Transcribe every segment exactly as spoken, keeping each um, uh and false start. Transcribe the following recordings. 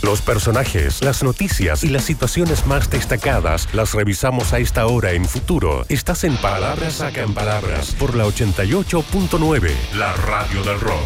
Los personajes, las noticias y las situaciones más destacadas las revisamos a esta hora en Futuro. Estás en Palabras Sacan Palabras por la ochenta y ocho punto nueve, la radio del rock.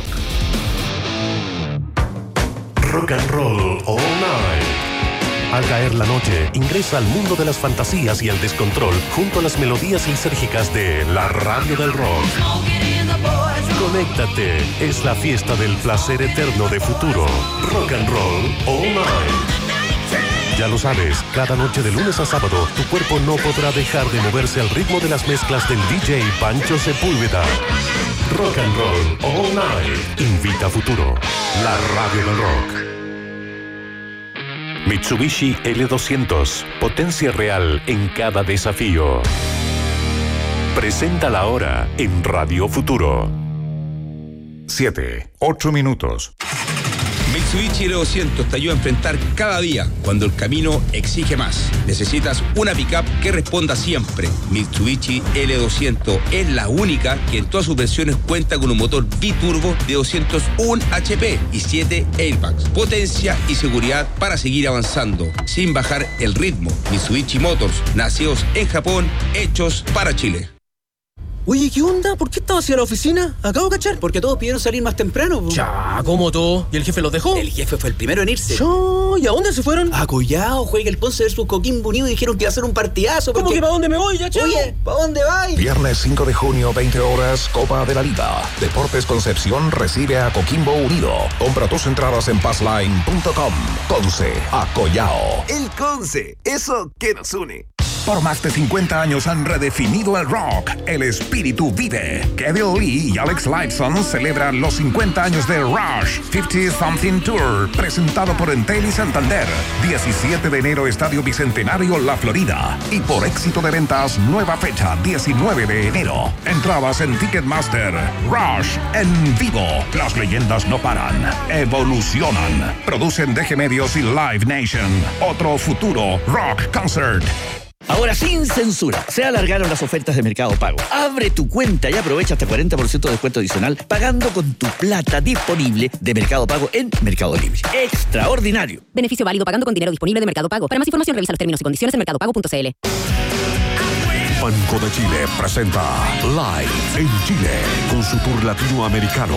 Rock and Roll All Night. Al caer la noche, ingresa al mundo de las fantasías y el descontrol junto a las melodías lisérgicas de la radio del rock. Conéctate, es la fiesta del placer eterno de Futuro. Rock and Roll All Night. Ya lo sabes, cada noche de lunes a sábado, tu cuerpo no podrá dejar de moverse al ritmo de las mezclas del D J Pancho Sepúlveda. Rock and Roll All Night. Invita a Futuro, la radio del rock. Mitsubishi L doscientos, potencia real en cada desafío. Presenta la hora en Radio Futuro. Siete, ocho minutos. Mitsubishi L doscientos te ayuda a enfrentar cada día cuando el camino exige más. Necesitas una pickup que responda siempre. Mitsubishi L doscientos es la única que en todas sus versiones cuenta con un motor biturbo de doscientos uno H P y siete airbags. Potencia y seguridad para seguir avanzando sin bajar el ritmo. Mitsubishi Motors, nacidos en Japón, hechos para Chile. Oye, ¿qué onda? ¿Por qué estaba hacia la oficina? Acabo de cachar. Porque todos pidieron salir más temprano. Ya, ¿cómo tú? ¿Y el jefe los dejó? El jefe fue el primero en irse. Yo, ¿y a dónde se fueron? A Collao, juega el Ponce versus Coquimbo Unido y dijeron que iba a ser un partidazo. ¿Cómo porque... que para dónde me voy, ya, chao? Oye, ¿para dónde vais? Viernes cinco de junio, veinte horas, Copa de la Liga. Deportes Concepción recibe a Coquimbo Unido. Compra tus entradas en passline punto com. Conce, a Collao. El Conce, eso que nos une. Por más de cincuenta años han redefinido el rock. El espíritu vive. Kevin Lee y Alex Lifeson celebran los cincuenta años de Rush cincuenta Something Tour, presentado por Entel y Santander. diecisiete de enero, Estadio Bicentenario, La Florida. Y por éxito de ventas, nueva fecha, diecinueve de enero. Entradas en Ticketmaster. Rush en vivo. Las leyendas no paran, evolucionan. Producen D G Medios y Live Nation. Otro futuro rock concert. Ahora sin censura, se alargaron las ofertas de Mercado Pago. Abre tu cuenta y aprovecha hasta cuarenta por ciento de descuento adicional pagando con tu plata disponible de Mercado Pago en Mercado Libre. ¡Extraordinario! Beneficio válido pagando con dinero disponible de Mercado Pago. Para más información revisa los términos y condiciones en mercado pago punto c l. Banco de Chile presenta Live en Chile con su tour latinoamericano.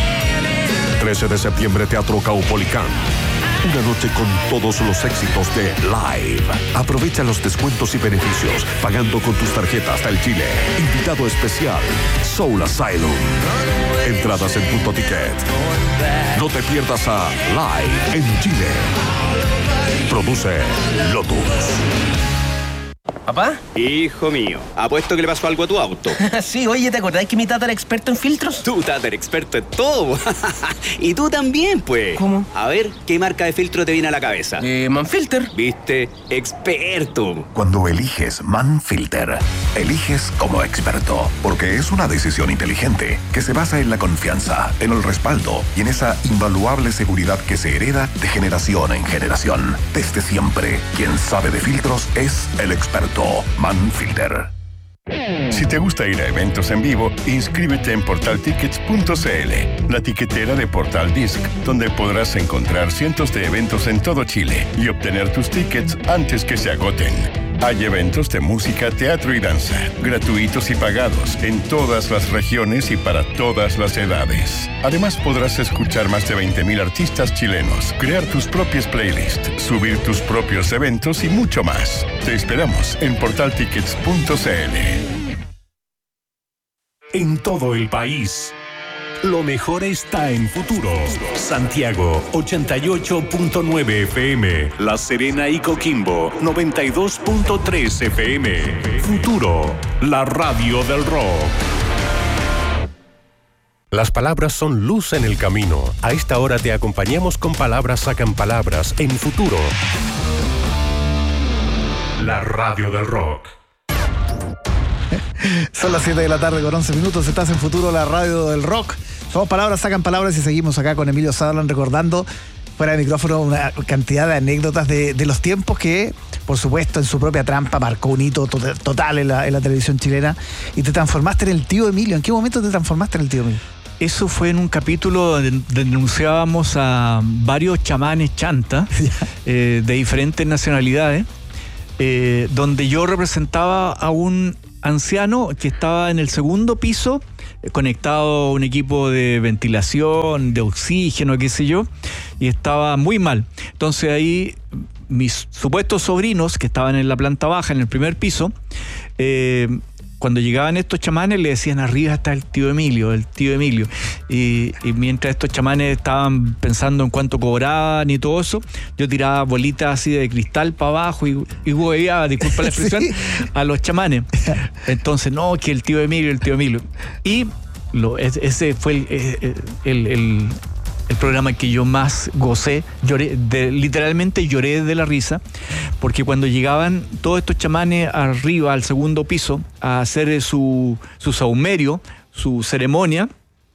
trece de septiembre, Teatro Caupolicán. Una noche con todos los éxitos de Live. Aprovecha los descuentos y beneficios pagando con tus tarjetas del Chile. Invitado especial, Soul Asylum. Entradas en Punto Ticket. No te pierdas a Live en Chile. Produce Lotus. ¿Papá? Hijo mío, apuesto que le pasó algo a tu auto. Sí, oye, ¿te acordás que mi tata era experto en filtros? Tu tata era experto en todo. Y tú también, pues. ¿Cómo? A ver, ¿qué marca de filtro te viene a la cabeza? Eh, Manfilter. ¿Viste? Experto. Cuando eliges Manfilter, eliges como experto, porque es una decisión inteligente que se basa en la confianza, en el respaldo y en esa invaluable seguridad que se hereda de generación en generación. Desde siempre, quien sabe de filtros es el experto Manfilter. Si te gusta ir a eventos en vivo, inscríbete en portal tickets punto c l, la tiquetera de Portal Disc, donde podrás encontrar cientos de eventos en todo Chile y obtener tus tickets antes que se agoten. Hay eventos de música, teatro y danza, gratuitos y pagados, en todas las regiones y para todas las edades. Además, podrás escuchar más de veinte mil artistas chilenos, crear tus propias playlists, subir tus propios eventos y mucho más. Te esperamos en portal tickets punto c l. En todo el país, lo mejor está en Futuro. Santiago, ochenta y ocho punto nueve F M. La Serena y Coquimbo, noventa y dos punto tres F M. Futuro, la radio del rock. Las palabras son luz en el camino. A esta hora te acompañamos con Palabras Sacan Palabras en Futuro, la radio del rock. Son las siete de la tarde con once minutos. Estás en Futuro, la radio del rock. Somos Palabras Sacan Palabras y seguimos acá con Emilio Sutherland recordando fuera de micrófono una cantidad de anécdotas de, de los tiempos que, por supuesto, en su propia trampa marcó un hito to- total en la, en la televisión chilena. Y te transformaste en el tío Emilio. ¿En qué momento te transformaste en el tío Emilio? eso fue en un capítulo donde denunciábamos a varios chamanes chanta eh, de diferentes nacionalidades, eh, donde yo representaba a un anciano que estaba en el segundo piso, eh, conectado a un equipo de ventilación, de oxígeno, qué sé yo, y estaba muy mal. Entonces ahí mis supuestos sobrinos que estaban en la planta baja, en el primer piso, eh, cuando llegaban estos chamanes le decían: arriba está el tío Emilio, el tío Emilio. Y, y mientras estos chamanes estaban pensando en cuánto cobraban y todo eso, yo tiraba bolitas así de cristal para abajo y, y hueveaba, disculpa la expresión, sí, a los chamanes. Entonces, no, que el tío Emilio, el tío Emilio. Y lo, ese fue el, el, el, el el programa que yo más gocé, lloré, de, literalmente lloré de la risa, porque cuando llegaban todos estos chamanes arriba al segundo piso a hacer su, su saumerio, su ceremonia,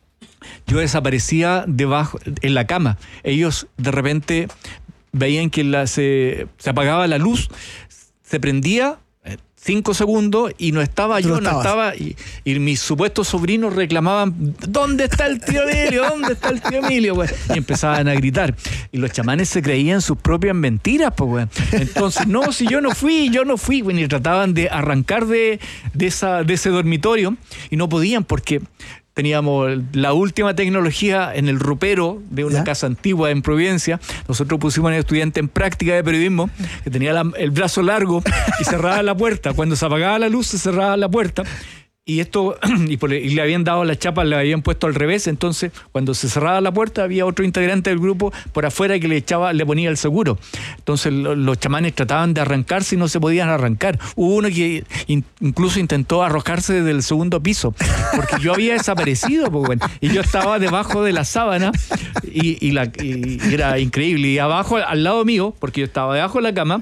yo desaparecía debajo, en la cama. Ellos de repente veían que la, se, se apagaba la luz, se prendía cinco segundos y no estaba yo, no, no estaba, y, y mis supuestos sobrinos reclamaban: ¿dónde está el tío Emilio? ¿Dónde está el tío Emilio? Güey? Y empezaban a gritar. Y los chamanes se creían sus propias mentiras, pues, güey. Entonces, no, si yo no fui, yo no fui, güey. Y trataban de arrancar de, de, esa, de ese dormitorio y no podían porque teníamos la última tecnología en el ropero de una ¿Ya? casa antigua en Providencia. Nosotros pusimos a un estudiante en práctica de periodismo que tenía la, el brazo largo y cerraba la puerta. Cuando se apagaba la luz, se cerraba la puerta. Y esto, y, por, y le habían dado las chapas, le habían puesto al revés. Entonces, cuando se cerraba la puerta, había otro integrante del grupo por afuera que le echaba, le ponía el seguro. Entonces, lo, los chamanes trataban de arrancarse y no se podían arrancar. Hubo uno que in, incluso intentó arrojarse desde el segundo piso, porque yo había desaparecido, pues, bueno, y yo estaba debajo de la sábana y, y, la, y era increíble. Y abajo, al lado mío, porque yo estaba debajo de la cama,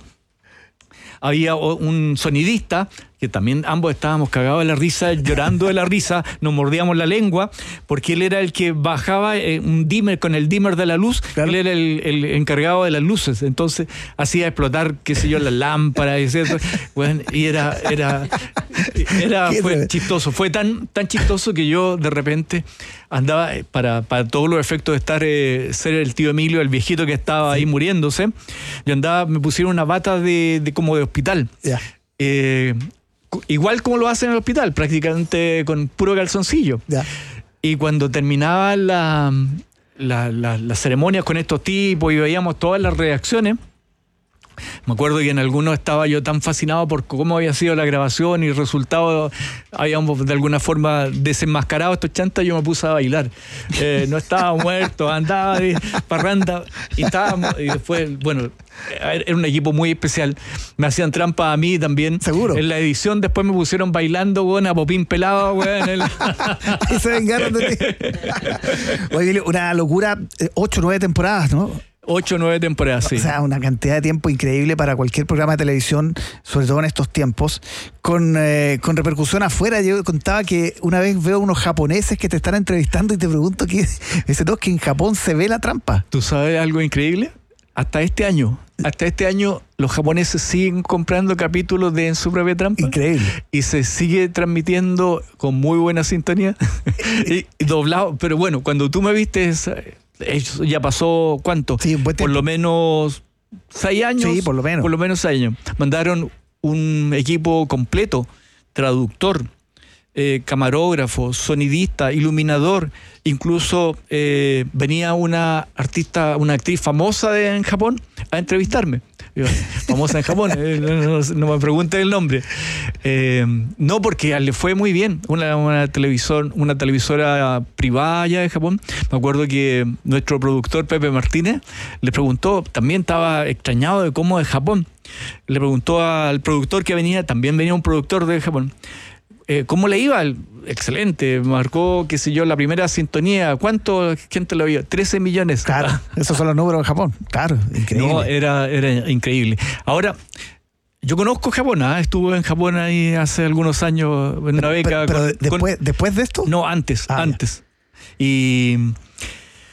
había un sonidista que también ambos estábamos cagados de la risa, llorando de la risa, nos mordíamos la lengua, porque él era el que bajaba eh, un dimmer con el dimmer de la luz, claro. Él era el, el encargado de las luces, entonces hacía explotar, qué sé yo, las lámparas, y eso, bueno, y era, era, era fue chistoso, fue tan, tan chistoso que yo de repente andaba, para, para todos los efectos de estar, eh, ser el tío Emilio, el viejito que estaba ahí muriéndose, yo andaba, me pusieron una bata de, de como de hospital. Yeah. Eh, igual como lo hacen en el hospital, prácticamente con puro calzoncillo. Yeah. Y cuando terminaba la, la, la, las ceremonias con estos tipos y veíamos todas las reacciones, me acuerdo que en algunos estaba yo tan fascinado por cómo había sido la grabación y el resultado, habíamos de alguna forma desenmascarado estos chantas, yo me puse a bailar. Eh, no estaba muerto, andaba de parranda y estábamos, y después, bueno, era un equipo muy especial. Me hacían trampa a mí también. Seguro. En la edición después me pusieron bailando, weón, a popín pelado, weón. El... y se vengaron de ti. Oye, una locura, ocho, nueve temporadas, ¿no? Ocho o nueve temporadas, sí. O sea, una cantidad de tiempo increíble para cualquier programa de televisión, sobre todo en estos tiempos, con, eh, con repercusión afuera. Yo contaba que una vez veo unos japoneses que te están entrevistando y te pregunto que, ese todo, que en Japón se ve la trampa. ¿Tú sabes algo increíble? Hasta este año, hasta este año los japoneses siguen comprando capítulos de En su propia trampa. Increíble. Y se sigue transmitiendo con muy buena sintonía y, y doblado. Pero bueno, cuando tú me viste... Eso ya pasó, ¿cuánto? Sí, un buen tiempo. Por lo menos seis años. Sí, por lo menos. Por lo menos seis años. Mandaron un equipo completo, traductor, eh, camarógrafo, sonidista, iluminador. Incluso eh, venía una artista, una actriz famosa de, en Japón a entrevistarme. Famosa en Japón, eh, no, no, no me pregunten el nombre. Eh, no, porque le fue muy bien. Una, una, televisor, una televisora privada allá de Japón. Me acuerdo que nuestro productor Pepe Martínez le preguntó, también estaba extrañado de cómo de Japón. Le preguntó al productor que venía, también venía un productor de Japón. Eh, ¿Cómo le iba? Excelente, marcó, qué sé yo, la primera sintonía. ¿Cuánto gente lo vio? trece millones. Claro, esos son los números en Japón. Claro, increíble. No, era, era increíble. Ahora, yo conozco Japón, ¿eh? Estuve en Japón ahí hace algunos años en una beca. Pero, pero con, después, con, ¿después de esto? No, antes, ah, antes. Ya. Y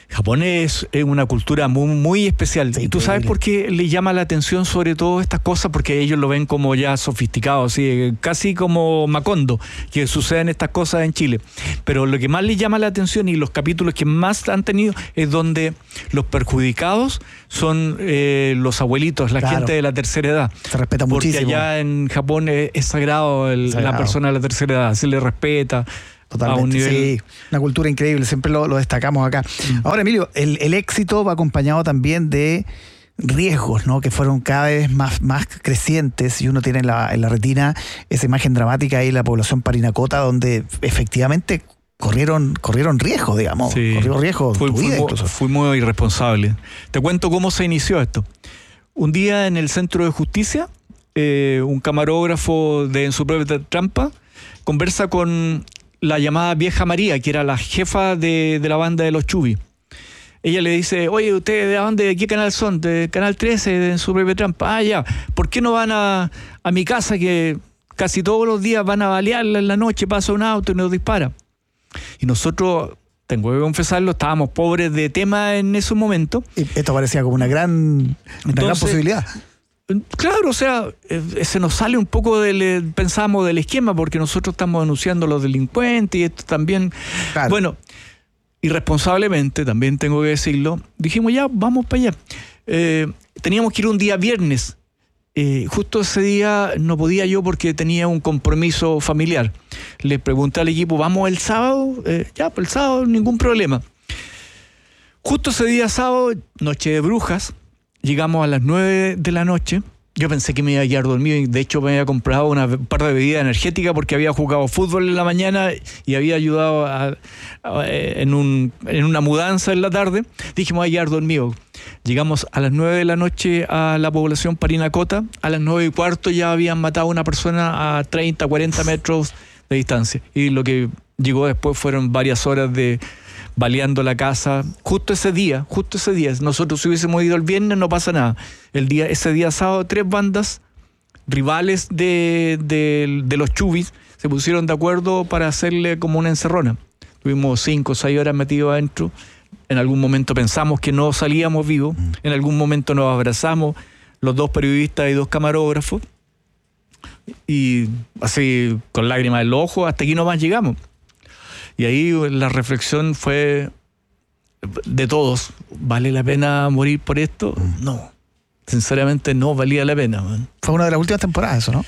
Japón es, es una cultura muy, muy especial. Sí, ¿y tú sabes por qué le llama la atención sobre todo estas cosas? Porque ellos lo ven como ya sofisticado, así, casi como Macondo, que suceden estas cosas en Chile. Pero lo que más les llama la atención y los capítulos que más han tenido es donde los perjudicados son eh, los abuelitos, la claro. gente de la tercera edad. Se respeta porque muchísimo. Porque allá en Japón es, es sagrado, el, sagrado la persona de la tercera edad, se le respeta. Totalmente, a un nivel... sí, una cultura increíble, siempre lo, lo destacamos acá. Mm. Ahora, Emilio, el, el éxito va acompañado también de riesgos, ¿no? Que fueron cada vez más, más crecientes, y uno tiene en la, en la retina esa imagen dramática ahí de la población Parinacota, donde efectivamente corrieron, corrieron riesgo, digamos, sí. corrieron riesgo fue, tu vida fue, incluso. Fui muy irresponsable. Te cuento cómo se inició esto. Un día en el Centro de Justicia, eh, un camarógrafo de En su propia trampa conversa con la llamada Vieja María, que era la jefa de, de la banda de los Chubis. Ella le dice, oye, ¿ustedes de dónde, de qué canal son? De Canal trece, de En su propia trampa. Ah, ya, ¿por qué no van a, a mi casa, que casi todos los días van a balearla en la noche, pasa un auto y nos dispara? Y nosotros, tengo que confesarlo, estábamos pobres de tema en ese momento. Y esto parecía como una gran, una Entonces, gran posibilidad. Claro, o sea, eh, se nos sale un poco del, pensamos, del esquema, porque nosotros estamos denunciando a los delincuentes y esto también. Claro. Bueno, irresponsablemente, también tengo que decirlo, dijimos ya, vamos para allá. Eh, teníamos que ir un día viernes. Eh, justo ese día no podía yo porque tenía un compromiso familiar. Le pregunté al equipo, ¿vamos el sábado? Eh, ya, pues el sábado, ningún problema. Justo ese día sábado, noche de brujas, llegamos a las nueve de la noche. Yo pensé que me iba a quedar dormido y de hecho me había comprado una par de bebidas energéticas porque había jugado fútbol en la mañana y había ayudado a, a, en, un, en una mudanza en la tarde. Dije, me voy a quedar dormido. Llegamos a las nueve de la noche a la población Parinacota. A las nueve y cuarto ya habían matado a una persona a treinta, cuarenta metros de distancia. Y lo que llegó después fueron varias horas de baleando la casa. Justo ese día, justo ese día, nosotros si hubiésemos ido el viernes no pasa nada. El día, ese día sábado, tres bandas rivales de, de, de los Chubis se pusieron de acuerdo para hacerle como una encerrona. Tuvimos cinco o seis horas metidos adentro. En algún momento pensamos que no salíamos vivos. En algún momento nos abrazamos, los dos periodistas y dos camarógrafos. Y así, con lágrimas en los ojos, hasta aquí nomás llegamos. Y ahí la reflexión fue de todos. ¿Vale la pena morir por esto? No. Sinceramente no valía la pena, man. Fue una de las últimas temporadas eso, ¿no?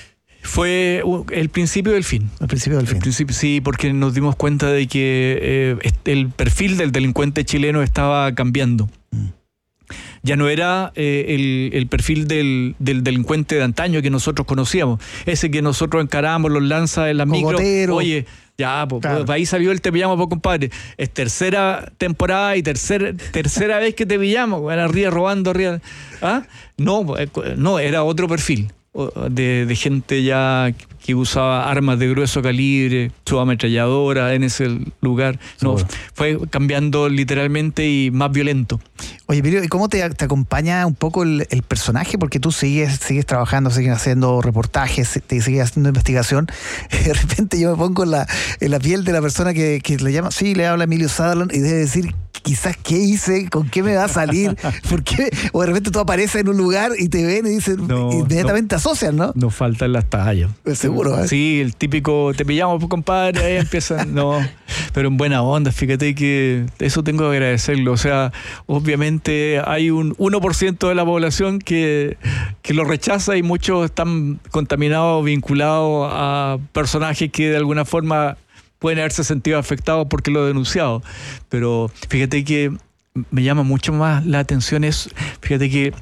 Fue el principio del fin. El principio del el fin. Principio, sí, porque nos dimos cuenta de que eh, el perfil del delincuente chileno estaba cambiando. Mm. Ya no era eh, el, el perfil del, del delincuente de antaño que nosotros conocíamos. Ese que nosotros encarábamos los lanzas en las micro. Oye, ya, pues claro. Ahí salió el te pillamos, pues, compadre. Es tercera temporada y tercera, tercera vez que te pillamos, bueno, arriba robando, arriba. ¿Ah? No, no, era otro perfil. De, de gente ya que usaba armas de grueso calibre, su ametralladora en ese lugar. No, fue cambiando literalmente y más violento. Oye, pero ¿y cómo te, te acompaña un poco el, el personaje? Porque tú sigues, sigues trabajando, sigues haciendo reportajes, te sigues haciendo investigación. De repente yo me pongo en la, en la piel de la persona que, que le llama, sí, le habla Emilio Sutherland y debe decir, quizás qué hice, con qué me va a salir, por qué, o de repente tú apareces en un lugar y te ven y dicen, no, inmediatamente no, asocian, ¿no? Nos faltan las tallas. Seguro, ¿eh? Sí, el típico, te pillamos, compadre, ahí empiezan, no, pero en buena onda, fíjate que eso tengo que agradecerlo, o sea, obviamente hay un uno por ciento de la población que, que lo rechaza y muchos están contaminados, vinculados a personajes que de alguna forma pueden haberse sentido afectados porque lo he denunciado. Pero fíjate que me llama mucho más la atención es, fíjate que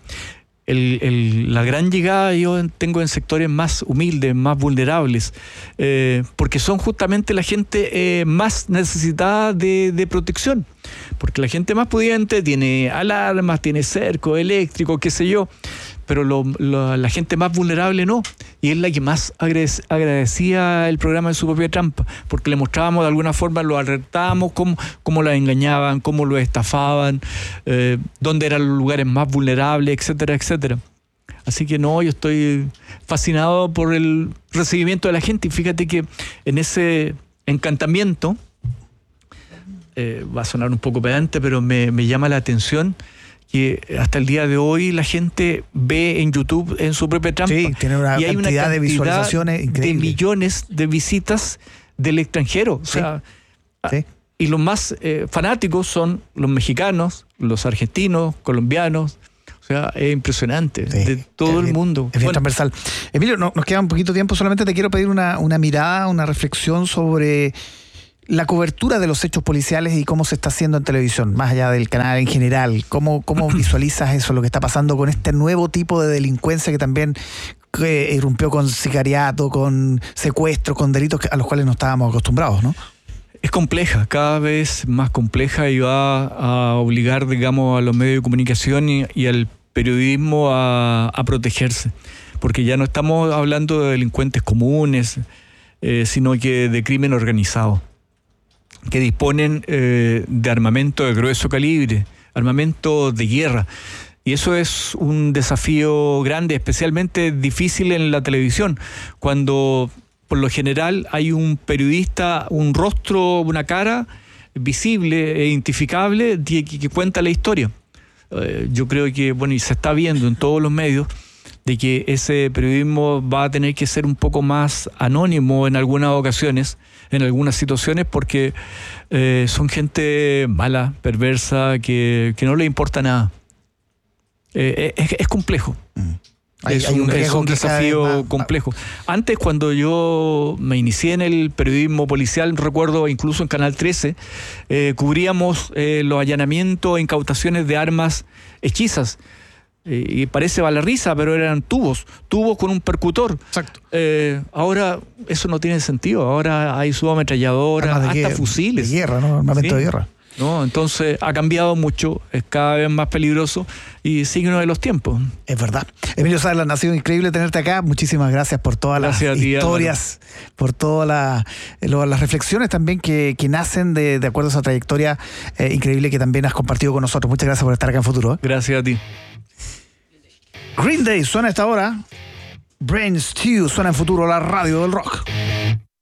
el, el, la gran llegada yo tengo en sectores más humildes, más vulnerables, eh, porque son justamente la gente eh, más necesitada de, de protección. Porque la gente más pudiente tiene alarmas, tiene cerco eléctrico, qué sé yo, pero lo, lo, la gente más vulnerable no. Y es la que más agradec- agradecía el programa de Su propia trampa, porque le mostrábamos de alguna forma, lo alertábamos, cómo, cómo los engañaban, cómo los estafaban, eh, dónde eran los lugares más vulnerables, etcétera, etcétera. Así que no, yo estoy fascinado por el recibimiento de la gente y fíjate que en ese encantamiento eh, va a sonar un poco pedante, pero me, me llama la atención que hasta el día de hoy la gente ve en YouTube en su propia trampa. Sí, tiene una y hay cantidad, una cantidad de visualizaciones increíble. De millones de visitas del extranjero. O Sí. sea, Sí. y los más eh, fanáticos son los mexicanos, los argentinos, colombianos. O sea, es impresionante. Sí, de todo es el bien- mundo. Es bien Bueno, transversal. Emilio, no- nos queda un poquito tiempo. Solamente te quiero pedir una, una mirada, una reflexión sobre la cobertura de los hechos policiales y cómo se está haciendo en televisión, más allá del canal en general. ¿Cómo, cómo visualizas eso, lo que está pasando con este nuevo tipo de delincuencia que también eh, irrumpió con sicariato, con secuestros, con delitos que- a los cuales no estábamos acostumbrados, ¿no? es compleja, cada vez más compleja, y va a obligar, digamos, a los medios de comunicación y, y al periodismo a, a protegerse, porque ya no estamos hablando de delincuentes comunes, eh, sino que de crimen organizado, que disponen eh, de armamento de grueso calibre, armamento de guerra. Y eso es un desafío grande, especialmente difícil en la televisión, cuando por lo general hay un periodista, un rostro, una cara visible e identificable que, que cuenta la historia. Eh, yo creo que, bueno, y se está viendo en todos los medios, de que ese periodismo va a tener que ser un poco más anónimo en algunas ocasiones, en algunas situaciones, porque eh, son gente mala, perversa, que, que no le importa nada. Eh, es, es complejo. Mm. Hay, es hay un, un, es un desafío más, complejo. Antes, cuando yo me inicié en el periodismo policial, recuerdo incluso en Canal trece, eh, cubríamos eh, los allanamientos e incautaciones de armas hechizas. Eh, y parece va la risa, pero eran tubos, tubos con un percutor. Exacto. Eh, ahora eso no tiene sentido. Ahora hay subametralladoras, hasta guerra, fusiles. De guerra, ¿no? Armamento ¿Sí? de guerra. ¿No? Entonces ha cambiado mucho, es cada vez más peligroso y signo de los tiempos. Es verdad. Emilio Saarland, ha sido increíble tenerte acá. Muchísimas gracias por todas gracias las ti, historias, Álvaro. Por todas la, lo, las reflexiones también que, que nacen de, de acuerdo a esa trayectoria eh, increíble que también has compartido con nosotros. Muchas gracias por estar acá en Futuro. ¿eh? Gracias a ti. Green Day suena a esta hora. Brain Stew suena en Futuro, la radio del rock.